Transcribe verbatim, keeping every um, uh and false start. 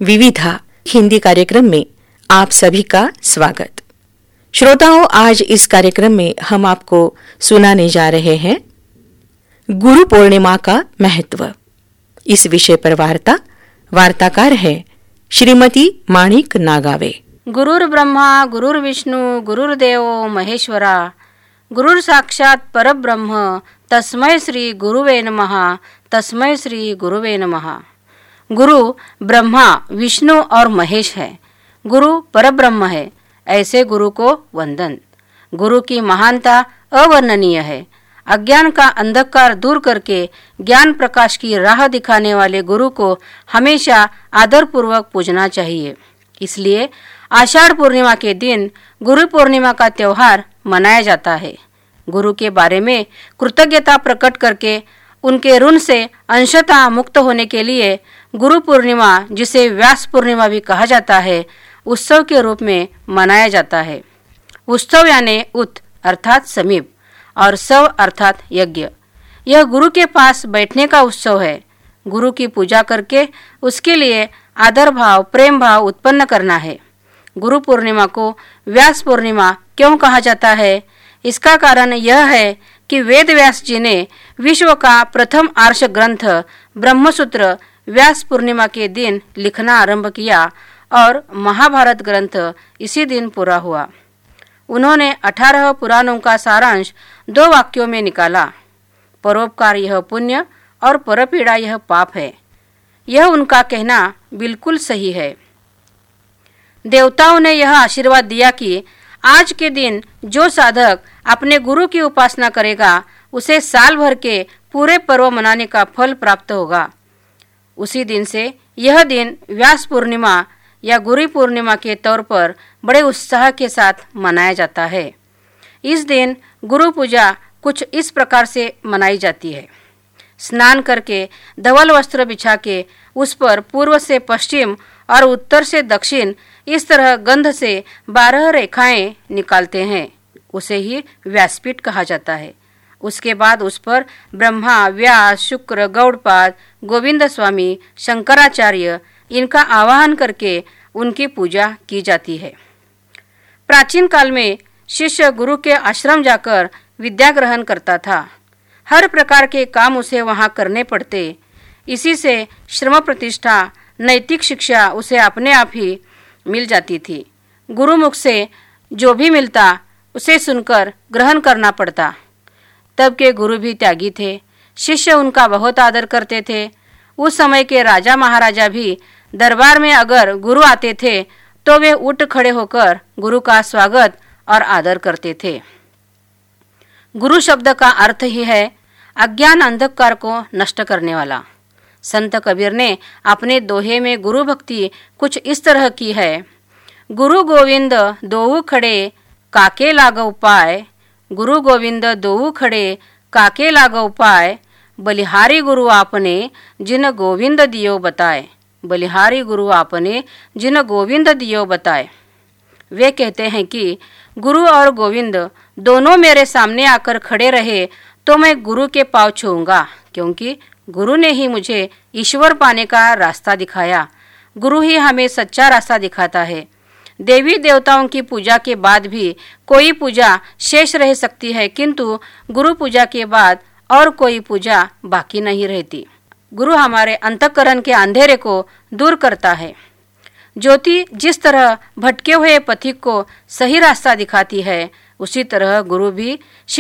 विविधा हिंदी कार्यक्रम में आप सभी का स्वागत। श्रोताओं, आज इस कार्यक्रम में हम आपको सुनाने जा रहे हैं गुरु पूर्णिमा का महत्व। इस विषय पर वार्ता वार्ताकार है श्रीमती माणिक नागावे। गुरुर ब्रह्मा गुरुर विष्णु गुरुर्देव महेश्वरा गुरुर साक्षात परब्रह्म तस्मै श्री गुरुवे नमः तस्मै श्री गुरुवे नमः। गुरु ब्रह्मा विष्णु और महेश है, गुरु परब्रह्म है, ऐसे गुरु को वंदन। गुरु की महानता अवर्णनीय है। अज्ञान का अंधकार दूर करके ज्ञान प्रकाश की राह दिखाने वाले गुरु को हमेशा आदरपूर्वक पूजना चाहिए। इसलिए आषाढ़ पूर्णिमा के दिन गुरु पूर्णिमा का त्योहार मनाया जाता है। गुरु के बारे में कृतज्ञता प्रकट करके उनके ऋण से अंशतः मुक्त होने के लिए गुरु पूर्णिमा, जिसे व्यास पूर्णिमा भी कहा जाता है, उत्सव के रूप में मनाया जाता है। उत्सव यानी उत अर्थात समीप और सव अर्थात यज्ञ। यह गुरु के पास बैठने का उत्सव है। गुरु की पूजा करके उसके लिए आदर भाव, प्रेम भाव उत्पन्न करना है। गुरु पूर्णिमा को व्यास पूर्णिमा क्यों कहा जाता है? इसका कारण यह है कि वेद व्यास जी ने विश्व का प्रथम आर्ष ग्रंथ ब्रह्मसूत्र व्यास पूर्णिमा के दिन लिखना आरंभ किया और महाभारत ग्रंथ इसी दिन पूरा हुआ। उन्होंने अठारह पुराणों का सारांश दो वाक्यों में निकाला। परोपकार यह पुण्य और परपीड़ा यह पाप है। यह उनका कहना बिल्कुल सही है। देवताओं ने यह आशीर्वाद दिया कि आज के दिन जो साधक अपने गुरु की उपासना करेगा उसे साल भर के पूरे पर्व मनाने का फल प्राप्त होगा। उसी दिन से यह दिन व्यास पूर्णिमा या गुरु पूर्णिमा के तौर पर बड़े उत्साह के साथ मनाया जाता है। इस दिन गुरु पूजा कुछ इस प्रकार से मनाई जाती है। स्नान करके धवल वस्त्र बिछा के उस पर पूर्व से पश्चिम और उत्तर से दक्षिण इस तरह गंध से बारह रेखाएं निकालते हैं। उसे ही व्यासपीठ कहा जाता है। उसके बाद उस पर ब्रह्मा, व्यास, शुक्र, गौड़पाद, गोविंद स्वामी, शंकराचार्य इनका आवाहन करके उनकी पूजा की जाती है। प्राचीन काल में शिष्य गुरु के आश्रम जाकर विद्या ग्रहण करता था। हर प्रकार के काम उसे वहाँ करने पड़ते। इसी से श्रम प्रतिष्ठा, नैतिक शिक्षा उसे अपने आप ही मिल जाती थी। गुरुमुख से जो भी मिलता उसे सुनकर ग्रहण करना पड़ता। तब के गुरु भी त्यागी थे। शिष्य उनका बहुत आदर करते थे। उस समय के राजा महाराजा भी दरबार में अगर गुरु आते थे तो वे उठ खड़े होकर गुरु का स्वागत और आदर करते थे। गुरु शब्द का अर्थ ही है अज्ञान अंधकार को नष्ट करने वाला। संत कबीर ने अपने दोहे में गुरु भक्ति कुछ इस तरह की है। गुरु गोविंद दोऊ खड़े काके लागो पाय, गुरु गोविंद दोऊ खड़े काके लागो पाय, बलिहारी गुरु आपने जिन गोविंद दियो बताए, बलिहारी गुरु आपने जिन गोविंद दियो बताए। वे कहते हैं कि गुरु और गोविंद दोनों मेरे सामने आकर खड़े रहे तो मैं गुरु के पाँव छूऊंगा, क्योंकि गुरु ने ही मुझे ईश्वर पाने का रास्ता दिखाया। गुरु ही हमें सच्चा रास्ता दिखाता है। देवी देवताओं की पूजा के बाद भी कोई पूजा शेष रह सकती है, किंतु गुरु पूजा के बाद और कोई पूजा बाकी नहीं रहती। गुरु हमारे अंतःकरण के अंधेरे को दूर करता है। ज्योति जिस तरह भटके हुए पथिक को सही रास्ता दिखाती है, उसी तरह गुरु भी